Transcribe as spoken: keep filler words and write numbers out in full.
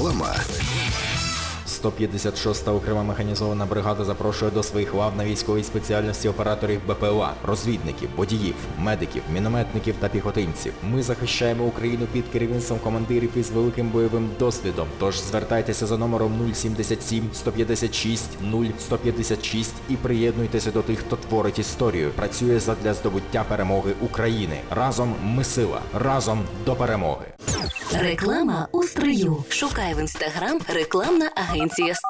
Реклама. сто п'ятдесят шоста окрема механізована бригада запрошує до своїх лав на військовій спеціальності операторів БПЛА, розвідників, водіїв, медиків, мінометників та піхотинців. Ми захищаємо Україну під керівництвом командирів із великим бойовим досвідом. Тож звертайтеся за номером нуль сімдесят сім сто п'ятдесят шість нуль сто п'ятдесят шість і приєднуйтеся до тих, хто творить історію, працює задля здобуття перемоги України. Разом ми сила, разом до перемоги. Реклама у строю. Шукай в інстаграм рекламна агенція «Стрій».